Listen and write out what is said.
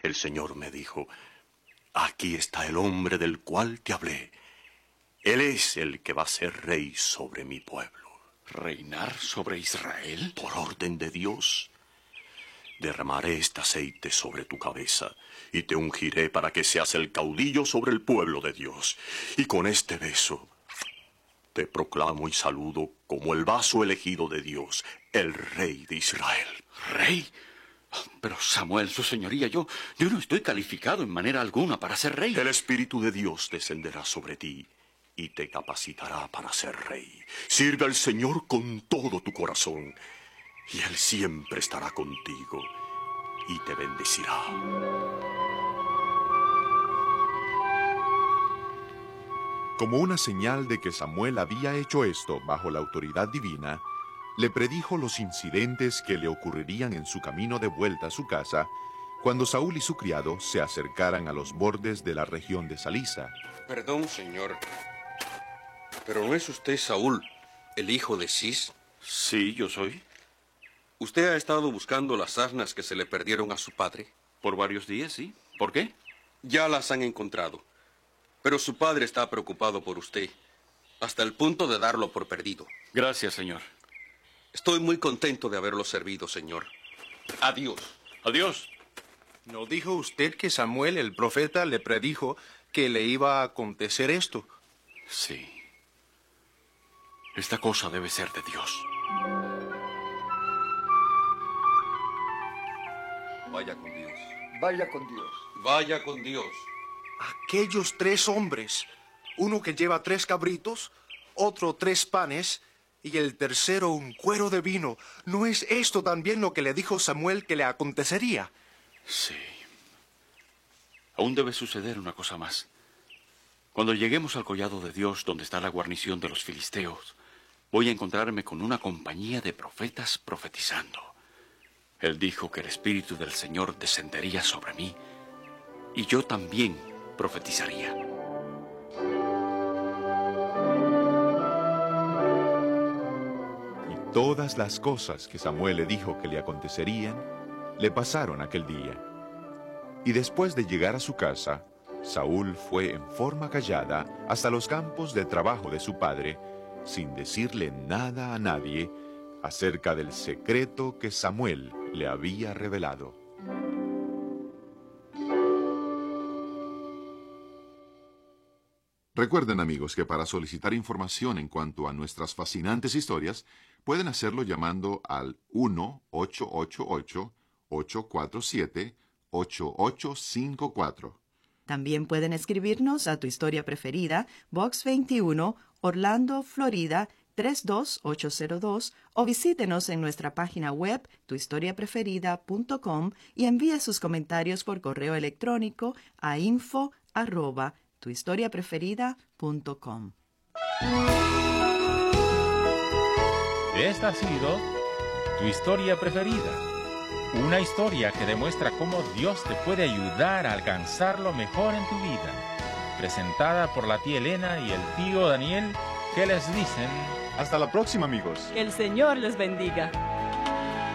el Señor me dijo: aquí está el hombre del cual te hablé. Él es el que va a ser rey sobre mi pueblo. ¿Reinar sobre Israel? Por orden de Dios. Derramaré este aceite sobre tu cabeza y te ungiré para que seas el caudillo sobre el pueblo de Dios. Y con este beso te proclamo y saludo como el vaso elegido de Dios, el rey de Israel. ¿Rey? Pero Samuel, su señoría, yo no estoy calificado en manera alguna para ser rey. El Espíritu de Dios descenderá sobre ti y te capacitará para ser rey. Sirve al Señor con todo tu corazón, y Él siempre estará contigo y te bendecirá. Como una señal de que Samuel había hecho esto bajo la autoridad divina, le predijo los incidentes que le ocurrirían en su camino de vuelta a su casa cuando Saúl y su criado se acercaran a los bordes de la región de Salisa. Perdón, señor, pero ¿no es usted Saúl, el hijo de Cis? Sí, yo soy. ¿Usted ha estado buscando las asnas que se le perdieron a su padre? Por varios días, sí. ¿Por qué? Ya las han encontrado, pero su padre está preocupado por usted, hasta el punto de darlo por perdido. Gracias, señor. Estoy muy contento de haberlo servido, señor. Adiós. Adiós. ¿No dijo usted que Samuel, el profeta, le predijo que le iba a acontecer esto? Sí. Esta cosa debe ser de Dios. Vaya con Dios. Vaya con Dios. Vaya con Dios. Aquellos 3 hombres, uno que lleva 3 cabritos, otro 3 panes, y el tercero un cuero de vino. ¿No es esto también lo que le dijo Samuel que le acontecería? Sí. Aún debe suceder una cosa más. Cuando lleguemos al collado de Dios, donde está la guarnición de los filisteos, voy a encontrarme con una compañía de profetas profetizando. Él dijo que el Espíritu del Señor descendería sobre mí, y yo también profetizaría. Todas las cosas que Samuel le dijo que le acontecerían, le pasaron aquel día. Y después de llegar a su casa, Saúl fue en forma callada hasta los campos de trabajo de su padre, sin decirle nada a nadie acerca del secreto que Samuel le había revelado. Recuerden, amigos, que para solicitar información en cuanto a nuestras fascinantes historias, pueden hacerlo llamando al 1-888-847-8854. También pueden escribirnos a Tu Historia Preferida, Box 21, Orlando, Florida, 32802, o visítenos en nuestra página web, tuhistoriapreferida.com, y envíe sus comentarios por correo electrónico a info@tuhistoriapreferida.com. Esta ha sido Tu Historia Preferida, una historia que demuestra cómo Dios te puede ayudar a alcanzar lo mejor en tu vida. Presentada por la tía Elena y el tío Daniel, que les dicen: Hasta la próxima, amigos. Que el Señor les bendiga.